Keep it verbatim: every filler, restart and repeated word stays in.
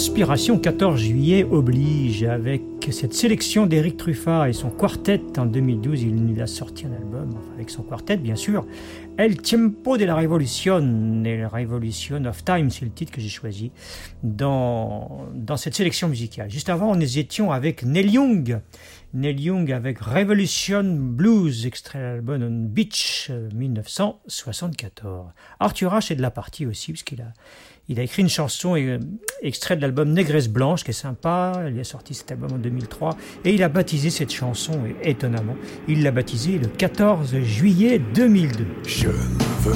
Inspiration quatorze juillet oblige, avec cette sélection d'Éric Truffat et son quartet. En deux mille douze, il a sorti un album, enfin avec son quartet bien sûr, El Tiempo de la Revolución, et la Revolution of Time, c'est le titre que j'ai choisi dans, dans cette sélection musicale. Juste avant, nous étions avec Neil Young, Neil Young avec Revolution Blues, extrait de l'album On Beach, dix-neuf cent soixante-quatorze. Arthur Ashe est de la partie aussi, puisqu'il a, il a écrit une chanson euh, extrait de l'album Négresse Blanche, qui est sympa. Il a sorti cet album en deux mille trois, et il a baptisé cette chanson, et étonnamment, il l'a baptisée le quatorze juillet deux mille deux. Je ne veux